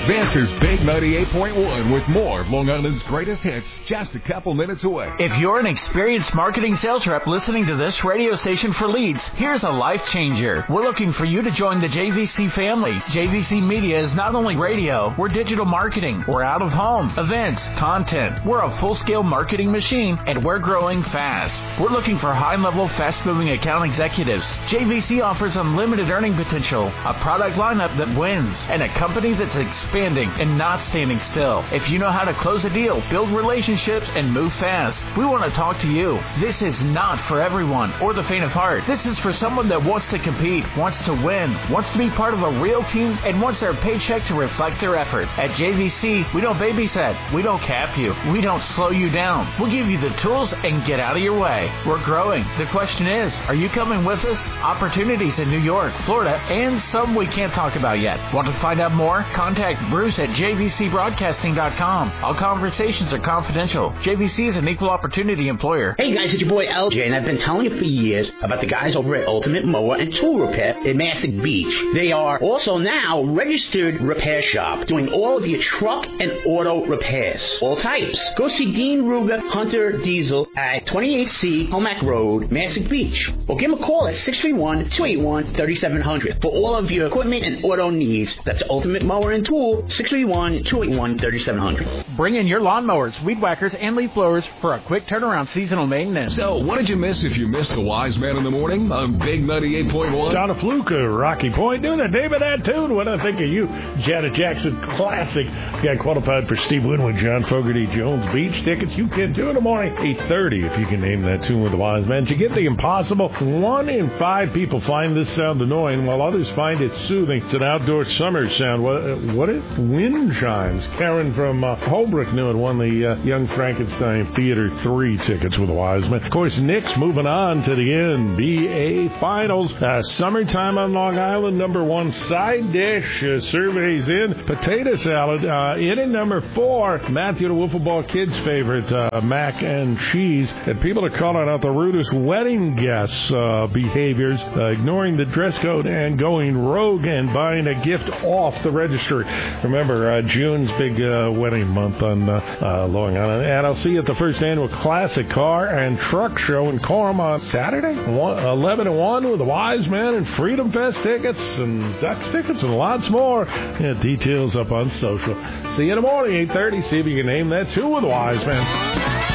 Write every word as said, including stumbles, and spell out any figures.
This is Big ninety-eight point one with more of Long Island's greatest hits just a couple minutes away. If you're an experienced marketing sales rep listening to this radio station for leads, here's a life changer. We're looking for you to join the J V C family. J V C Media is not only radio, we're digital marketing, we're out of home, events, content. We're a full-scale marketing machine, and we're growing fast. We're looking for high-level, fast-moving account executives. J V C offers unlimited earning potential, a product lineup that wins, and a company that's expanding and not standing still. If you know how to close a deal, build relationships, and move fast, we want to talk to you. This is not for everyone or the faint of heart. This is for someone that wants to compete, wants to win, wants to be part of a real team, and wants their paycheck to reflect their effort. At J V C, we don't babysit. We don't cap you. We don't slow you down. We'll give you the tools and get out of your way. We're growing. The question is, are you coming with us? Opportunities in New York, Florida, and some we can't talk about yet. Want to find out more? Contact Bruce at j v c broadcasting dot com. All conversations are confidential. J V C is an equal opportunity employer. Hey guys, it's your boy L J, and I've been telling you for years about the guys over at Ultimate Mower and Tool Repair in Massac Beach. They are also now registered repair shop, doing all of your truck and auto repairs, all types. Go see Dean Ruger Hunter Diesel at twenty-eight C Homack Road, Massac Beach, or give him a call at six three one, two eight one, three seven zero zero for all of your equipment and auto needs. That's Ultimate Mower and Tool, six three one, two eight one, three seven zero zero. Bring in your lawnmowers, weed whackers, and leaf blowers for a quick turnaround seasonal maintenance. So, what did you miss if you missed the Wise Man in the Morning on Big ninety-eight point one? Donna Fluka, Rocky Point, doing the name of that tune. What I think of you, Janet Jackson Classic. Got qualified for Steve Winwood, John Fogerty Jones Beach tickets. You can do in the morning, eight thirty, if you can name that tune with the Wise Man. To get the impossible, one in five people find this sound annoying, while others find it soothing. It's an outdoor summer sound. What, what is wind chimes? Karen from uh, Holbrook knew it, won the uh, Young Frankenstein Theater three tickets with the Wise Man. Of course, Nick's moving on to the N B A Finals. Uh, summertime on Long Island, number one side dish. Uh, surveys in. Potato salad. Uh, in at number four, Matthew the Wiffle Ball Kid's favorite, uh, mac and cheese. And people are calling out the rudest wedding guests' uh, behaviors, uh, ignoring the dress code and going rogue and buying a gift off the registry. Remember, uh, June's big uh, wedding month on uh, uh, Long Island. And I'll see you at the first annual Classic Car and Truck Show in Coram on Saturday, eleven and one, with the Wise Man and Freedom Fest tickets and Ducks tickets and lots more. Yeah, details up on social. See you in the morning, eight thirty. See if you can name that too with the Wise Man.